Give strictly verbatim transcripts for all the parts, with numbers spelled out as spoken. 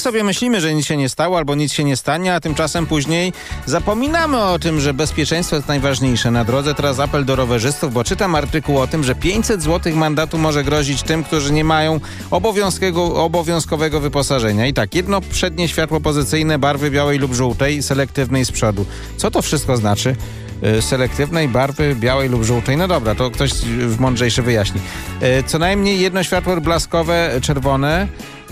sobie myślimy, że nic się nie stało albo nic się nie stanie, a tymczasem później zapominamy o tym, że bezpieczeństwo jest najważniejsze na drodze. Teraz apel do rowerzystów, bo czytam artykuł o tym, że pięćset złotych mandatu może grozić tym, którzy nie mają obowiązkowego wyposażenia. I tak, jedno przednie światło pozycyjne barwy białej lub żółtej, selektywnej z przodu. Co to wszystko znaczy? Selektywnej barwy białej lub żółtej. No dobra, to ktoś mądrzejszy wyjaśni. Co najmniej jedno światło blaskowe czerwone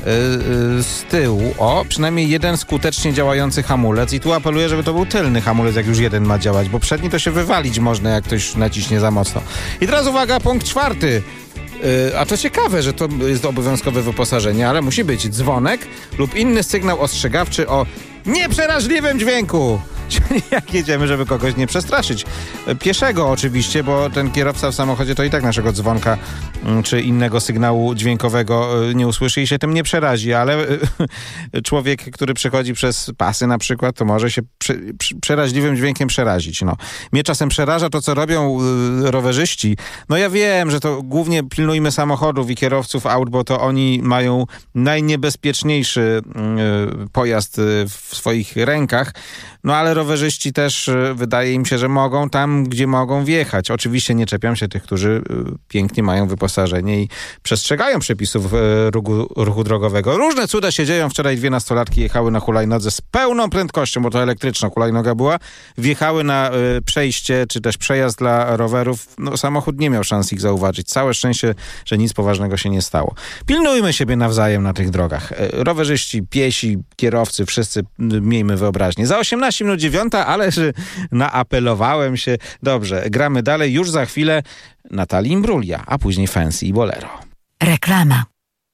z tyłu. O, przynajmniej jeden skutecznie działający hamulec. I tu apeluję, żeby to był tylny hamulec, jak już jeden ma działać, bo przedni to się wywalić można, jak ktoś naciśnie za mocno. I teraz uwaga, punkt czwarty. A to ciekawe, że to jest obowiązkowe wyposażenie, ale musi być dzwonek lub inny sygnał ostrzegawczy o nieprzeraźliwym dźwięku. Czyli jak jedziemy, żeby kogoś nie przestraszyć. Pieszego oczywiście, bo ten kierowca w samochodzie to i tak naszego dzwonka czy innego sygnału dźwiękowego nie usłyszy i się tym nie przerazi, ale człowiek, który przechodzi przez pasy na przykład, to może się prze, przeraźliwym dźwiękiem przerazić. No. Mnie czasem przeraża to, co robią rowerzyści. No ja wiem, że to głównie pilnujmy samochodów i kierowców aut, bo to oni mają najniebezpieczniejszy pojazd w swoich rękach. No ale rowerzyści też wydaje im się, że mogą tam, gdzie mogą wjechać. Oczywiście nie czepiam się tych, którzy pięknie mają wyposażenie i przestrzegają przepisów ruchu, ruchu drogowego. Różne cuda się dzieją. Wczoraj dwie nastolatki jechały na hulajnodze z pełną prędkością, bo to elektryczna hulajnoga była. Wjechały na przejście, czy też przejazd dla rowerów. No, samochód nie miał szans ich zauważyć. Całe szczęście, że nic poważnego się nie stało. Pilnujmy siebie nawzajem na tych drogach. Rowerzyści, piesi, kierowcy, wszyscy miejmy wyobraźnię. Za osiemnaście minut dziewiąta, ale naapelowałem się. Dobrze, gramy dalej. Już za chwilę Natalii Imbruglia, a później Fancy i Bolero. Reklama.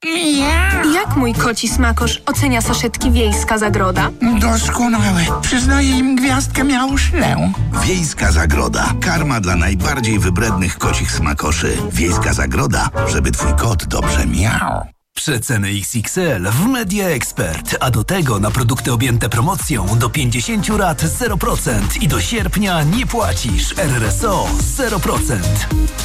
Jak mój koci smakosz ocenia saszetki Wiejska Zagroda? Doskonałe. Przyznaję im gwiazdkę miałszlę. Wiejska Zagroda. Karma dla najbardziej wybrednych kocich smakoszy. Wiejska Zagroda, żeby twój kot dobrze miał. Przeceny X X L w Media Expert, a do tego na produkty objęte promocją do pięćdziesiąt rat zero procent i do sierpnia nie płacisz. R R S O zero procent.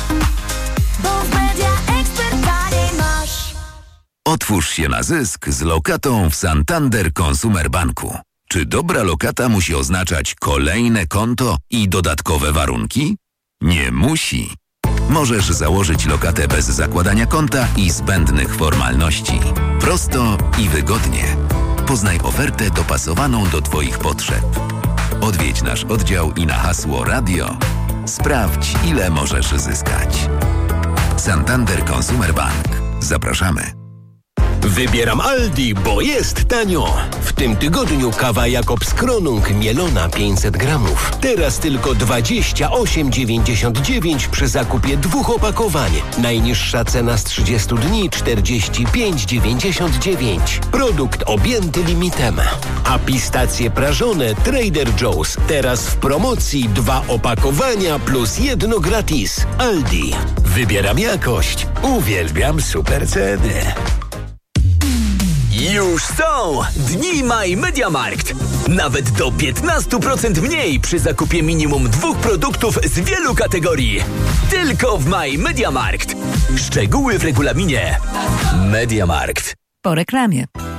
Bo w Media Expert taniej masz. Otwórz się na zysk z lokatą w Santander Consumer Banku. Czy dobra lokata musi oznaczać kolejne konto i dodatkowe warunki? Nie musi. Możesz założyć lokatę bez zakładania konta i zbędnych formalności. Prosto i wygodnie. Poznaj ofertę dopasowaną do Twoich potrzeb. Odwiedź nasz oddział i na hasło radio sprawdź, ile możesz zyskać. Santander Consumer Bank. Zapraszamy. Wybieram Aldi, bo jest tanio. W tym tygodniu kawa Jakobs Kronung mielona pięćset gramów. Teraz tylko dwadzieścia osiem dziewięćdziesiąt dziewięć przy zakupie dwóch opakowań. Najniższa cena z trzydziestu dni czterdzieści pięć dziewięćdziesiąt dziewięć. Produkt objęty limitem. A pistacje prażone Trader Joe's. Teraz w promocji dwa opakowania plus jedno gratis. Aldi. Wybieram jakość. Uwielbiam super ceny. Już są Dni My Mediamarkt. Nawet do piętnaście procent mniej przy zakupie minimum dwóch produktów z wielu kategorii. Tylko w My Mediamarkt. Szczegóły w regulaminie. Mediamarkt. Po reklamie.